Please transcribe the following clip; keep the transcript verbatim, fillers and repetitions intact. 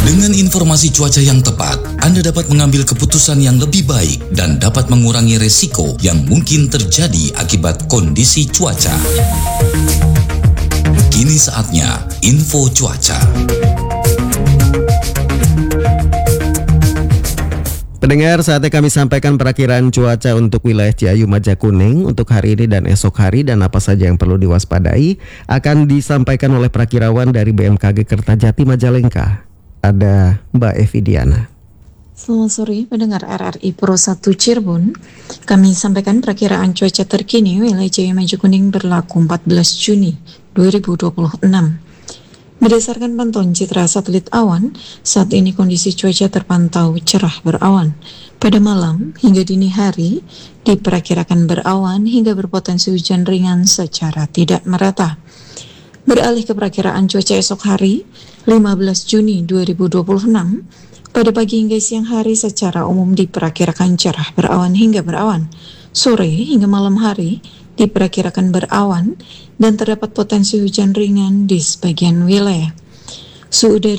Dengan informasi cuaca yang tepat, Anda dapat mengambil keputusan yang lebih baik dan dapat mengurangi resiko yang mungkin terjadi akibat kondisi cuaca. Kini saatnya info cuaca. Pendengar, saatnya kami sampaikan perakiraan cuaca untuk wilayah Ciayu Majakuning untuk hari ini dan esok hari, dan apa saja yang perlu diwaspadai akan disampaikan oleh perakirawan dari B M K G Kertajati Majalengka. Ada Mbak Evi Diana. Selamat sore pendengar R R I Pro satu Cirebon. Kami sampaikan perakiraan cuaca terkini wilayah Ciayu Majakuning berlaku empat belas Juni dua ribu dua puluh enam. Berdasarkan pantauan citra satelit awan, saat ini kondisi cuaca terpantau cerah berawan. Pada malam hingga dini hari, diperkirakan berawan hingga berpotensi hujan ringan secara tidak merata. Beralih ke perakiraan cuaca esok hari, lima belas Juni dua ribu dua puluh enam, pada pagi hingga siang hari secara umum diperkirakan cerah berawan hingga berawan. Sore hingga malam hari, diperkirakan berawan dan terdapat potensi hujan ringan di sebagian wilayah. Suhu udara